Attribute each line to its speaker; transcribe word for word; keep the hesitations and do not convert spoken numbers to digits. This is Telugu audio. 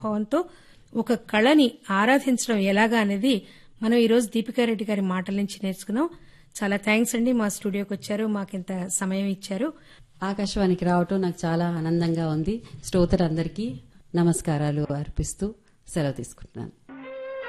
Speaker 1: భావంతో ఒక కళని ఆరాధించడం ఎలాగా అనేది మనం ఈరోజు దీపికారెడ్డి గారి మాటల నుంచి నేర్చుకున్నాం. చాలా థ్యాంక్స్ అండి, మా స్టూడియోకి వచ్చారు, మాకింత సమయం ఇచ్చారు.
Speaker 2: ఆకాశవాణికి రావటం నాకు చాలా ఆనందంగా ఉంది. శ్రోతలందరికీ నమస్కారాలు అర్పిస్తూ సెలవు తీసుకుంటున్నాను.